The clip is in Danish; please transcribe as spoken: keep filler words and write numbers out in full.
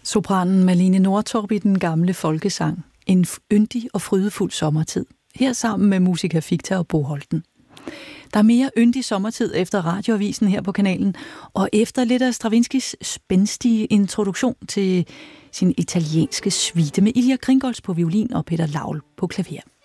Sopranen Malene Nortorp i den gamle folkesang. En yndig og frydefuld sommertid. Her sammen med musiker Ficta og Bo Holten. Der er mere yndig sommertid efter radioavisen her på kanalen, og efter lidt af Stravinskys spændstige introduktion til sin italienske suite med Ilja Gringolds på violin og Peter Laul på klaver.